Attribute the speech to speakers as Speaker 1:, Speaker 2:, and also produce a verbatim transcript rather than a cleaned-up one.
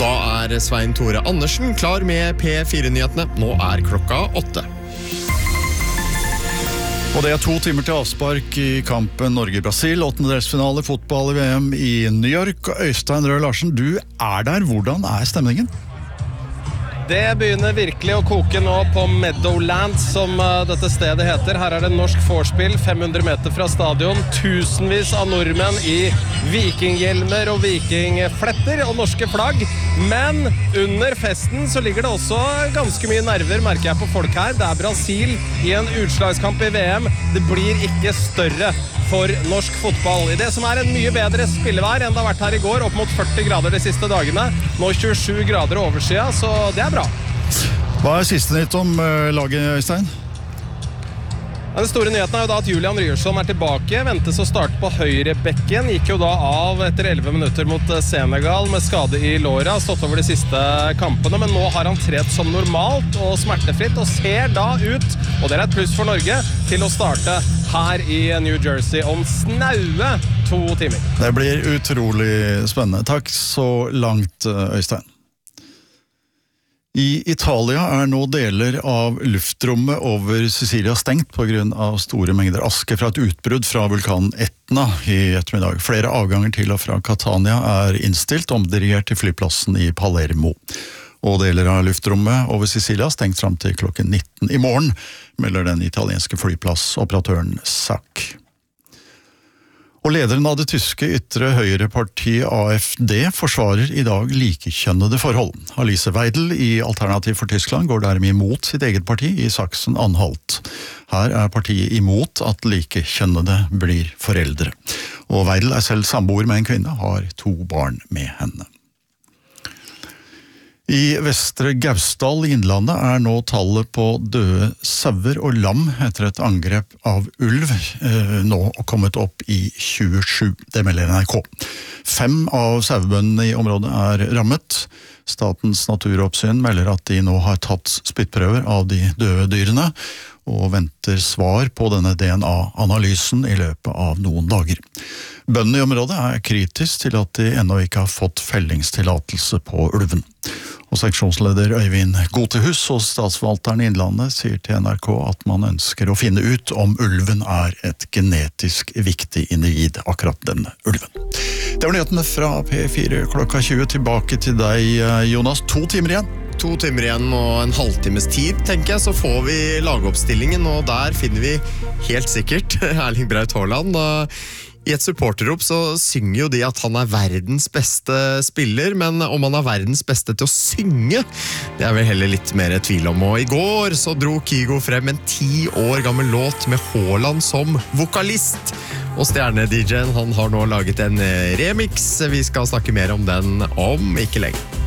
Speaker 1: Da er Svein Tore Andersen klar med P fire-nyhetene. Nå er klokka åtte.
Speaker 2: Og det er to timer til avspark i kampen Norge-Brasil, åttendedelsfinale fotball i V M i New York. Øystein Røe Larsen, du er der. Hvordan er stemningen?
Speaker 3: Det begynner virkelig å koke nå på Meadowlands, som dette stedet heter. Her er det norsk vorspiel, fem hundre meter fra stadion. Tusenvis av nordmenn i vikinghjelmer og vikingfletter og norske flagg. Men under festen så ligger det også ganske mye nerver, merker jeg på folk her. Det er Brasil i en utslagskamp i V M. Det blir ikke større for norsk fotball. I det som er en mye bedre spillevær enn det har vært her i går, opp mot førti grader de siste dagene. Nå tjuesju grader oversida, så det er bra.
Speaker 2: Hva er siste nytt om uh, laget, Øystein?
Speaker 3: Den store nyheten er jo da at Julian Ryerson er tilbake, ventes å starte på høyre bekken, gikk jo da av etter elleve minutter mot Senegal med skade i låra, stått over de siste kampene, men nå har han trett som normalt og smertefritt, og ser da ut, og det er et pluss for Norge, til å starte her i New Jersey om snaue to timer.
Speaker 2: Det blir utrolig spennende. Takk så langt, Øystein. I Italia er nå deler av luftrommet over Sicilia stengt på grunn av store mengder aske fra et utbrudd fra vulkanen Etna i ettermiddag. Flere avganger til og fra Catania er innstilt, omdirigert til flyplassen i Palermo. Og deler av luftrommet over Sicilia stengt frem til klokken nitten i morgen, melder den italienske flyplassoperatøren S A C. Og lederen av det tyske ytre høyrepartiet A F D forsvarer i dag likekjønnede forhold. Alice Weidel i Alternativ for Tyskland går dermed imot sitt eget parti i Sachsen-Anhalt. Her er partiet imot at likekjønnede blir foreldre. Og Weidel er selv samboer med en kvinne, har to barn med henne. I Vestre Gausdal i Innlandet er nå tallet på døde sauer og lam etter et angrep av ulv eh, nå kommet opp i tjuesju, det melder N R K. Fem av sauebøndene i området er rammet. Statens naturoppsyn melder at de nå har tatt spyttprøver av de døde dyrene, og venter svar på denne D N A-analysen i løpet av noen dager. Bøndene i området er kritisk til at de ennå ikke har fått fellingstillatelse på ulven. Og seksjonsleder Øyvind Gotehus og statsforvalteren i Innlandet sier til N R K at man ønsker å finne ut om ulven er et genetisk viktig individ, akkurat denne ulven. Det var nyhetene fra P fire klokka tjue. Tilbake til deg, Jonas. To timer igjen.
Speaker 1: To timer igjen og en halvtimes tid, tenker jeg, så får vi lagoppstillingen, og der finner vi helt sikkert Erling Braut Haaland. I et supporterrop så synger jo de at han er verdens beste spiller, men om han er verdens beste til å synge, det er vel heller litt mer tvil om. Og i går så dro Kygo frem en ti år gammel låt med Haaland som vokalist. Og stjerne-D J-en, han har nå laget en remix. Vi skal snakke mer om den om ikke lenge.